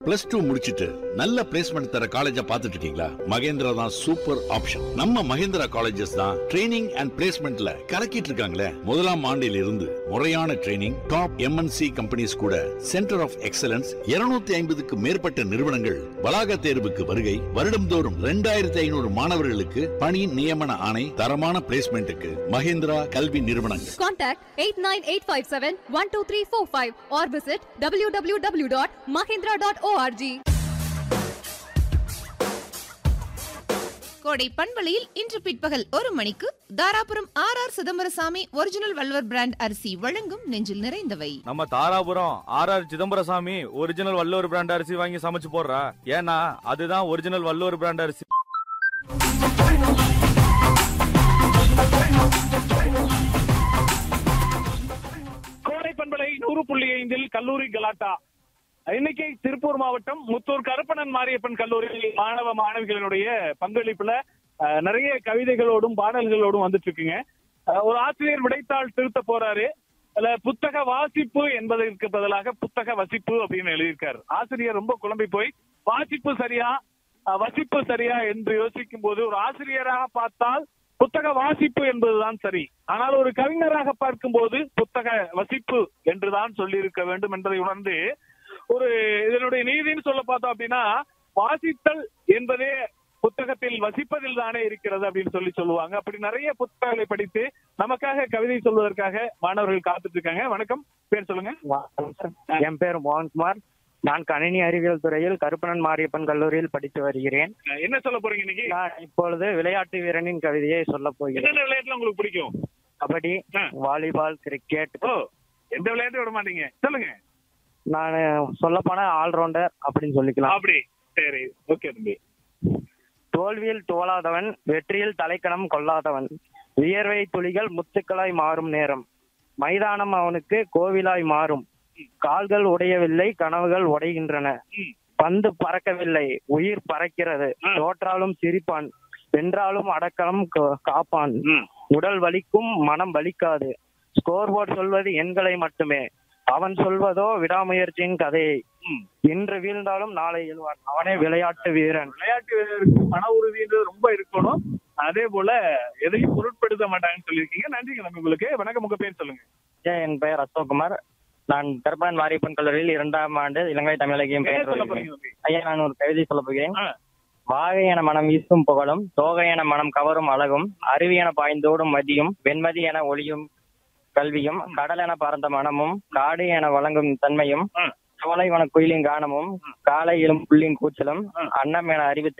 Plus two முடிச்சிட்டு நல்ல placement தர காலேஜா பாத்துட்டு இருக்கீங்களா? மகேந்திரா தான் சூப்பர் ஆப்ஷன். நம்ம மகேந்திரா காலேஜஸ் தான் ட்ரைனிங் அண்ட் பிளேஸ்மெண்ட்ல கலக்கிட்டு இருக்காங்களே. முதலாம் ஆண்டில் இருந்து முறையான ட்ரைனிங், டாப் எம்என்சி கம்பெனிஸ் கூட சென்டர் ஆஃப் எக்ஸலன்ஸ் 250க்கு மேற்பட்ட நிறுவனங்கள் வளாக தேர்வுக்கு வருகை. வருடம்தோறும் 2500 மாணவர்களுக்கு பணி நியமன ஆணை. தரமான பிளேஸ்மெண்ட்டுக்கு மகேந்திரா கல்வி நிறுவனங்கள். Contact 8985712345 or visit www.mahindra.org. கோடை பண்பலையில் இன்று பிற்பகல் 1 மணிக்கு Dharapuram R Chidambarasamy original Valluvar brand அரிசி வழங்கும் நெஞ்சில் நிறைந்தவை. நம்ம Dharapuram R Chidambarasamy original Valluvar brand அரிசி வாங்கி சமைச்சு போடுறா. ஏன்னா அதுதான் ஒரிஜினல் வள்ளுவர் பிராண்ட் அரிசி. கோடை பண்பலை 100.5 கல்லூரி கலாட்டா. இன்னைக்கு திருப்பூர் மாவட்டம் முத்தூர் கருப்பணன் மாரியப்பன் கல்லூரி மாணவ மாணவிகளினுடைய பங்களிப்புல நிறைய கவிதைகளோடும் பாடல்களோடும் வந்துட்டு இருக்குங்க. ஒரு ஆசிரியர் விடைத்தாள் திருத்த போறாரு. அதுல புத்தக வாசிப்பு என்பதற்கு பதிலாக புத்தக வசிப்பு அப்படின்னு எழுதியிருக்காரு. ஆசிரியர் ரொம்ப குழம்பி போய் வாசிப்பு சரியா வசிப்பு சரியா என்று யோசிக்கும் போது, ஒரு ஆசிரியராக பார்த்தால் புத்தக வாசிப்பு என்பதுதான் சரி, ஆனால் ஒரு கவிஞராக பார்க்கும் போது புத்தக வசிப்பு என்றுதான் சொல்லி இருக்க வேண்டும் என்பதை உணர்ந்து, ஒரு இதனுடைய நீதின்னு சொல்ல பார்த்தோம் அப்படின்னா, வாசித்தல் என்பதே புத்தகத்தில் வசிப்பதில் தானே இருக்கிறது அப்படின்னு சொல்லுவாங்க. அப்படி நிறைய புத்தகங்களை படித்து நமக்காக கவிதை சொல்வதற்காக மாணவர்கள் காத்துட்டு இருக்காங்க. வணக்கம், பேர் சொல்லுங்க. என் பேர் மோகன்குமார். நான் கணினி அறிவியல் துறையில் கருப்பணன் மாரியப்பன் கல்லூரியில் படித்து வருகிறேன். என்ன சொல்ல போறீங்க இன்னைக்கு? நான் இப்பொழுது விளையாட்டு வீரனின் கவிதையை சொல்ல போகிறேன். என்ன விளையாட்டுல உங்களுக்கு பிடிக்கும்? Kabaddi, volleyball, cricket. ஓ, எந்த விளையாட்டு விட மாட்டீங்க, சொல்லுங்க. நான் சொல்ல போனா ஆல்ரவுண்டர் அப்படின்னு சொல்லிக்கலாம். அப்படி, சரி, ஓகே தம்பி. தோல்வியில் தோலாதவன், வெற்றியில் தலைக்கணம் கொள்ளாதவன், வியர்வை துளிகள் முத்துக்களாய் மாறும் நேரம், மைதானம் அவனுக்கு கோவிலாய் மாறும், கால்கள் உடையவில்லை கனவுகள் உடைகின்றன, பந்து பறக்கவில்லை உயிர் பறக்கிறது, தோற்றாலும் சிரிப்பான் வென்றாலும் அடக்கலம் காப்பான், உடல் வலிக்கும் மனம் வலிக்காது, ஸ்கோர் போர்டு சொல்வது எண்களை மட்டுமே, அவன் சொல்வதோ விடாமுயற்சியின் கதையை, இன்று வீழ்ந்தாலும் நாளை எழுவான், அவனே விளையாட்டு வீரன். விளையாட்டு வீரருக்கு மன உறுதின்றது ரொம்ப இருக்கணும். அதே போல எதையும் பொருட்படுத்த மாட்டாங்கன்னு சொல்லியிருக்கீங்க. நன்றிங்க தம்பி உங்களுக்கு. வணக்கம், உங்க பேர் சொல்லுங்க. என் பெயர் அசோக்குமார். நான் கருப்பணன் மாரியப்பன் கல்லூரியில் 2ஆம் ஆண்டு இலங்கை தமிழ் இலக்கியம் ஐயா, நான் ஒரு கவிதை சொல்ல போகிறேன். வாகை என மனம் வீசும் புகழும், தோகை என மனம் கவரும் அழகும், அருவி என பாய்ந்தோடும் மதியும், வெண்மதி என ஒளியும் கல்வியும், கடல் என பறந்த மனமும், காடு என வழங்கும் தன்மையும், சோலை வன குயிலின் கானமும், காலை இளம் புள்ளின் கூச்சலும், அன்னம் என அறிவு